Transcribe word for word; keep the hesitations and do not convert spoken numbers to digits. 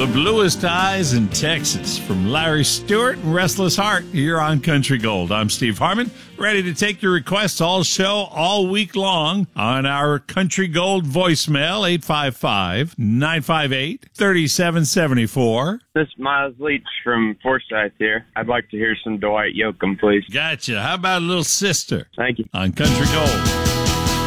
The Bluest Eyes in Texas from Larry Stewart and Restless Heart here on Country Gold. I'm Steve Harmon, ready to take your requests all show, all week long on our Country Gold voicemail, eight five five, nine five eight, three seven seven four. This is Miles Leach from Forsyth here. I'd like to hear some Dwight Yoakam, please. Gotcha. How about a little sister? Thank you. On Country Gold.